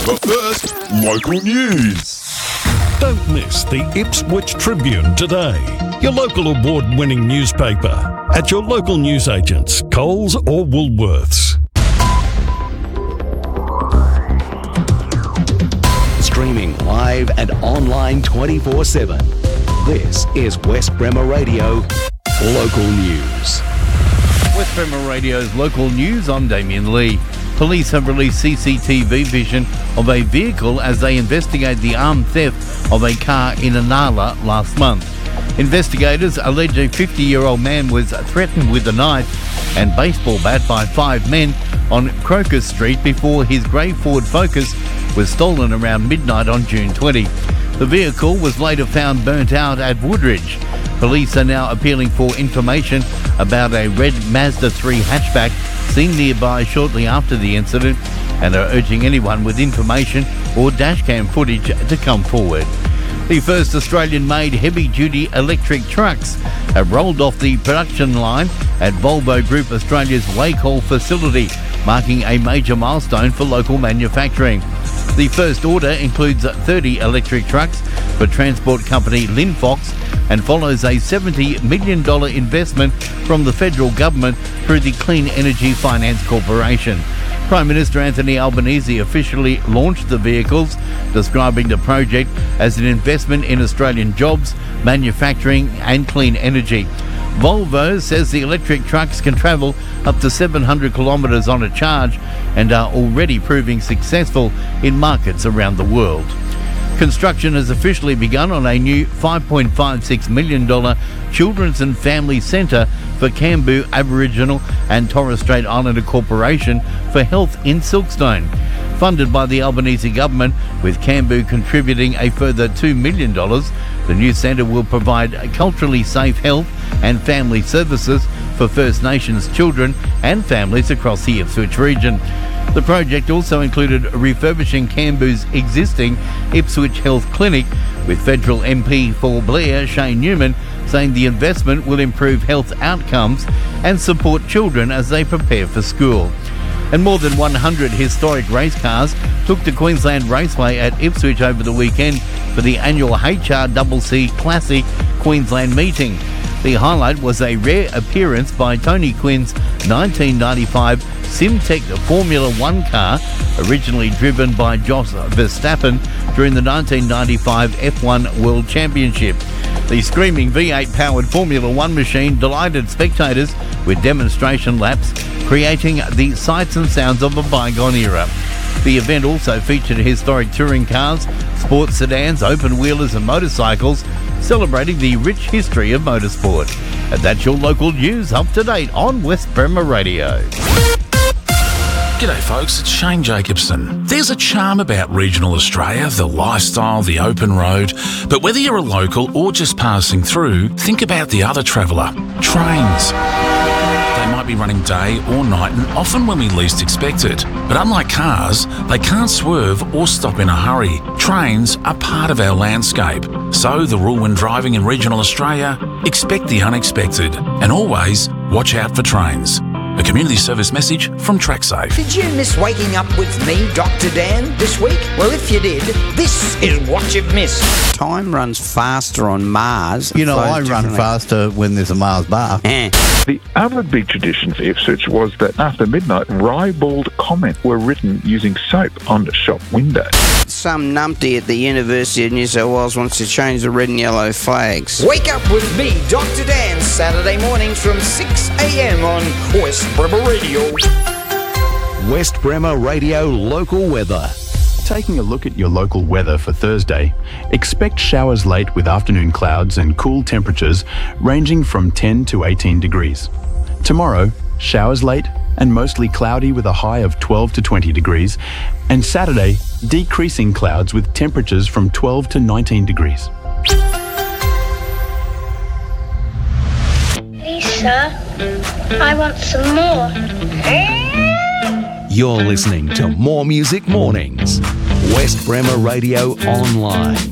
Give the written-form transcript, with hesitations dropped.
But first, local news. Don't miss the Ipswich Tribune today, your local award-winning newspaper, at your local newsagents, Coles or Woolworths. Streaming live and online 24/7. This is West Bremer Radio Local News. West Bremer Radio's Local News, I'm Damien Lee. Police have released CCTV vision of a vehicle as they investigate the armed theft of a car in Inala last month. Investigators allege a 50-year-old man was threatened with a knife and baseball bat by 5 men on Crocus Street before his grey Ford Focus was stolen around midnight on June 20. The vehicle was later found burnt out at Woodridge. Police are now appealing for information about a red Mazda 3 hatchback seen nearby shortly after the incident and are urging anyone with information or dashcam footage to come forward. The first Australian-made heavy-duty electric trucks have rolled off the production line at Volvo Group Australia's Wake Hall facility, marking a major milestone for local manufacturing. The first order includes 30 electric trucks for transport company Linfox and follows a $70 million investment from the federal government through the Clean Energy Finance Corporation. Prime Minister Anthony Albanese officially launched the vehicles, describing the project as an investment in Australian jobs, manufacturing and clean energy. Volvo says the electric trucks can travel up to 700 kilometres on a charge and are already proving successful in markets around the world. Construction has officially begun on a new $5.56 million Children's and Family Centre for Kambu Aboriginal and Torres Strait Islander Corporation for Health in Silkstone. Funded by the Albanese government, with Kambu contributing a further $2 million, the new centre will provide culturally safe health and family services for First Nations children and families across the Ipswich region. The project also included refurbishing Kambu's existing Ipswich Health Clinic, with federal MP for Blair, Shane Newman, saying the investment will improve health outcomes and support children as they prepare for school. And more than 100 historic race cars took to Queensland Raceway at Ipswich over the weekend for the annual HRCC Classic Queensland meeting. The highlight was a rare appearance by Tony Quinn's 1995 Simtech Formula One car, originally driven by Jos Verstappen during the 1995 F1 World Championship. The screaming V8-powered Formula One machine delighted spectators with demonstration laps, creating the sights and sounds of a bygone era. The event also featured historic touring cars, sports sedans, open-wheelers and motorcycles, celebrating the rich history of motorsport. And that's your local news, up to date on West Bremer Radio. G'day folks, it's Shane Jacobson. There's a charm about regional Australia, the lifestyle, the open road, but whether you're a local or just passing through, think about the other traveller, trains. They might be running day or night and often when we least expect it. But unlike cars, they can't swerve or stop in a hurry. Trains are part of our landscape. So the rule when driving in regional Australia, expect the unexpected and always watch out for trains. A community service message from TrackSafe. Did you miss waking up with me, Dr. Dan, this week? Well, if you did, this is what you've missed. Time runs faster on Mars. You know, I run faster when there's a Mars bar. The other big tradition for Ipswich was that after midnight, ribald comments were written using soap on the shop window. Some numpty at the University of New South Wales wants to change the red and yellow flags. Wake up with me, Dr. Dan, Saturday mornings from 6 a.m. on West Bremer Radio. West Bremer Radio Local Weather. Taking a look at your local weather for Thursday, expect showers late with afternoon clouds and cool temperatures ranging from 10 to 18 degrees. Tomorrow, showers late and mostly cloudy with a high of 12 to 20 degrees. And Saturday, decreasing clouds with temperatures from 12 to 19 degrees. Lisa, I want some more. You're listening to More Music Mornings. West Bremer Radio Online.